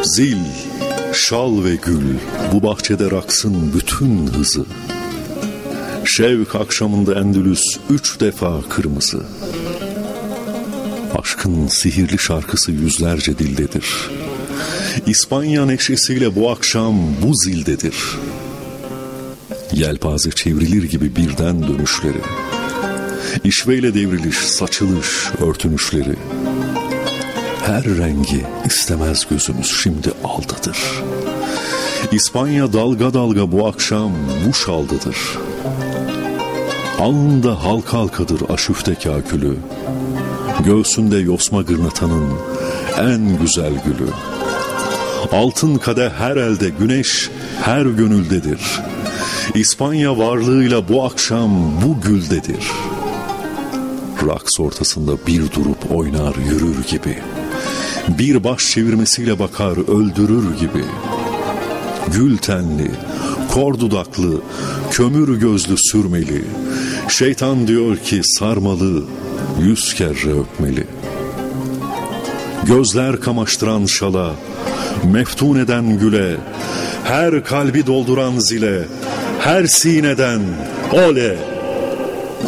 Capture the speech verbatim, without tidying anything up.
Zil, şal ve gül, bu bahçede raksın bütün hızı. Şevk akşamında Endülüs üç defa kırmızı. Aşkın sihirli şarkısı yüzlerce dildedir. İspanya neşesiyle bu akşam bu zildedir. Yelpaze çevrilir gibi birden dönüşleri, İşveyle devriliş, saçılış, örtünüşleri. Her rengi istemez gözümüz şimdi aldadır. İspanya dalga dalga bu akşam bu şaldadır. Alnında halka halkadır aşüfte kâkülü. Göğsünde yosma gırnatanın en güzel gülü. Altın kadeh her elde, güneş her gönüldedir. İspanya varlığıyla bu akşam bu güldedir. Raks ortasında bir durup oynar yürür gibi. Bir baş çevirmesiyle bakar öldürür gibi. Gül tenli, kor dudaklı, kömür gözlü sürmeli. Şeytan diyor ki sarmalı, yüz kere öpmeli. Gözler kamaştıran şala, meftun eden güle, her kalbi dolduran zile, her sineden ole.